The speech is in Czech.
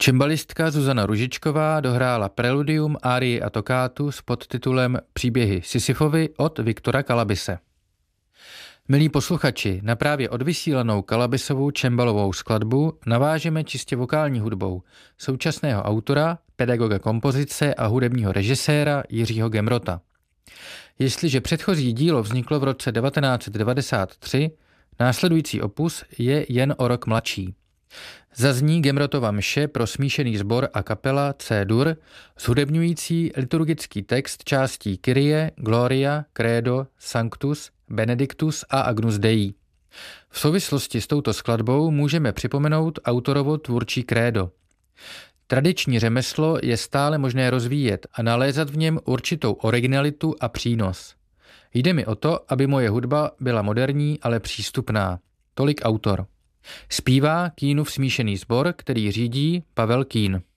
Cembalistka Zuzana Ružičková dohrála preludium, árii a tokátu s podtitulem Příběhy Sisyfovy od Viktora Kalabise. Milí posluchači, na právě odvysílanou Kalabisovou cembalovou skladbu navážeme čistě vokální hudbou současného autora, pedagoga kompozice a hudebního režiséra Jiřího Gemrota. Jestliže předchozí dílo vzniklo v roce 1993, následující opus je jen o rok mladší. Zazní Gemrotova mše pro smíšený sbor a kapela C-dur, zhudebňující liturgický text částí Kyrie, Gloria, Credo, Sanctus, Benedictus a Agnus Dei. V souvislosti s touto skladbou můžeme připomenout autorovo tvůrčí krédo. Tradiční řemeslo je stále možné rozvíjet a nalézat v něm určitou originalitu a přínos. Jde mi o to, aby moje hudba byla moderní, ale přístupná. Tolik autor. Zpívá Kínův smíšený sbor, který řídí Pavel Kín.